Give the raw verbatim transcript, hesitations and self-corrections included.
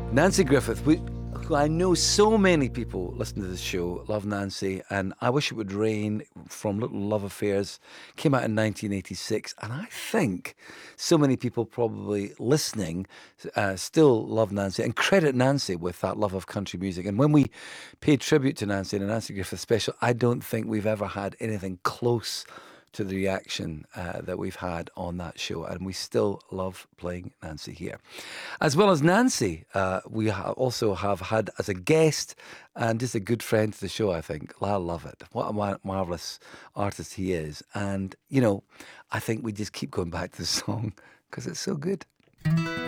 Nanci Griffith, we, who I know so many people listen to this show, love Nanci, and I Wish It Would Rain from Little Love Affairs came out in nineteen eighty-six, and I think so many people probably listening uh, still love Nanci and credit Nanci with that love of country music. And when we paid tribute to Nanci in a Nanci Griffith special, I don't think we've ever had anything close to the reaction uh, that we've had on that show, and we still love playing Nanci here. As well as Nanci, uh, we ha- also have had as a guest and just a good friend to the show, I think, Lyle Lovett. What a mar- marvellous artist he is. And, you know, I think we just keep going back to the song because it's so good.